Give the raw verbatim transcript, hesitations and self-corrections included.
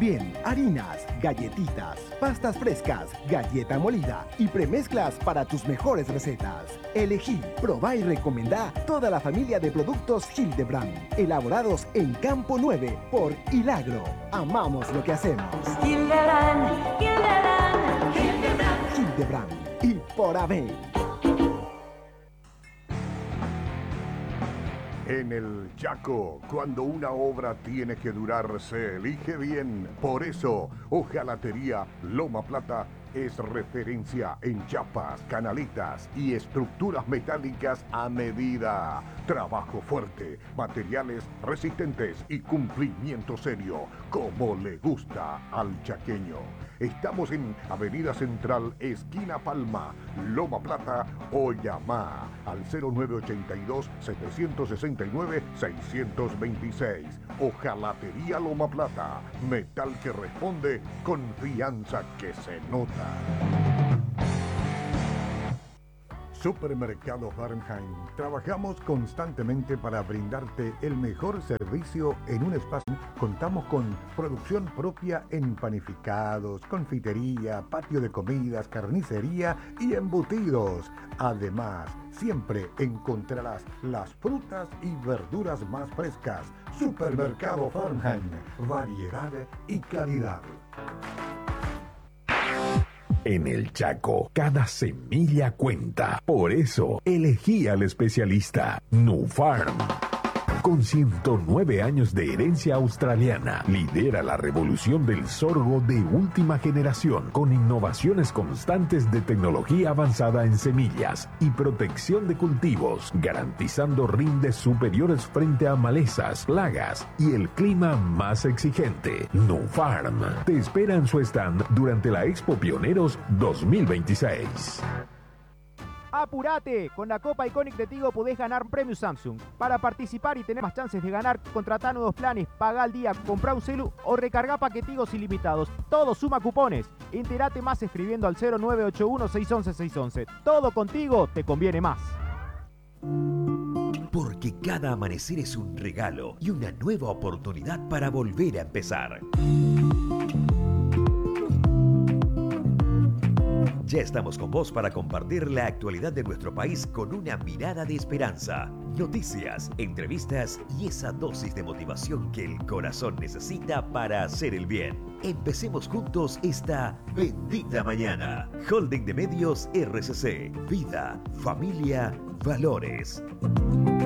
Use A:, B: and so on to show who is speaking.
A: También harinas, galletitas, pastas frescas, galleta molida y premezclas para tus mejores recetas. Elegí, probá y recomendá toda la familia de productos Hildebrand, elaborados en Campo nueve por Hilagro. Amamos lo que hacemos.
B: Hildebrand, Hildebrand, Hildebrand.
A: Hildebrand y por Abel.
C: En el Chaco, cuando una obra tiene que durar, se elige bien. Por eso, Hojalatería Loma Plata es referencia en chapas, canaletas y estructuras metálicas a medida. Trabajo fuerte, materiales resistentes y cumplimiento serio, como le gusta al chaqueño. Estamos en Avenida Central, esquina Palma, Loma Plata, o llama al cero nueve ocho dos, siete seis nueve, seis dos seis. Hojalatería Loma Plata, metal que responde, confianza que se nota. Supermercado Fahrenheit. Trabajamos constantemente para brindarte el mejor servicio en un espacio. Contamos con producción propia en panificados, confitería, patio de comidas, carnicería y embutidos. Además, siempre encontrarás las frutas y verduras más frescas. Supermercado Fahrenheit. Variedad y calidad.
D: En el Chaco, cada semilla cuenta. Por eso, elegí al especialista Nufarm. Con ciento nueve años de herencia australiana, lidera la revolución del sorgo de última generación, con innovaciones constantes de tecnología avanzada en semillas y protección de cultivos, garantizando rindes superiores frente a malezas, plagas y el clima más exigente. Nufarm te espera en su stand durante la Expo Pioneros dos mil veintiséis.
E: ¡Apurate! Con la Copa Iconic de Tigo podés ganar un premio Samsung. Para participar y tener más chances de ganar, contratá nuevos planes, pagá al día, comprá un celu o recargá paquetigos ilimitados. Todo suma cupones. Entérate más escribiendo al cero nueve ocho uno, seis uno uno, seis uno uno. Todo contigo te conviene más.
F: Porque cada amanecer es un regalo y una nueva oportunidad para volver a empezar. Ya estamos con vos para compartir la actualidad de nuestro país con una mirada de esperanza, noticias, entrevistas y esa dosis de motivación que el corazón necesita para hacer el bien. Empecemos juntos esta bendita mañana. Holding de Medios R C C. Vida, familia, valores.